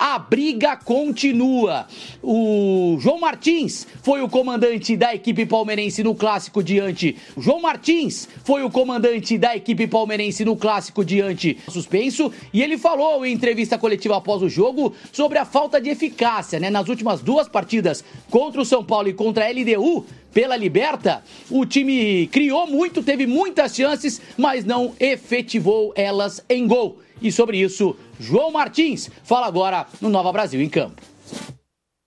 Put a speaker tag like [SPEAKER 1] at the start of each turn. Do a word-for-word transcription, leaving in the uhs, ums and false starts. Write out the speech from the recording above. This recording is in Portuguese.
[SPEAKER 1] a briga continua. O João Martins foi o comandante da equipe palmeirense no clássico diante. João Martins foi o comandante da equipe palmeirense no clássico diante suspenso, e ele falou em entrevista coletiva após o jogo sobre a falta de eficácia, né? Nas últimas duas partidas contra o São Paulo e contra a L D U pela Liberta, o time criou muito, teve muitas chances, mas não efetivou elas em gol. E sobre isso, João Martins fala agora no Nova Brasil em Campo.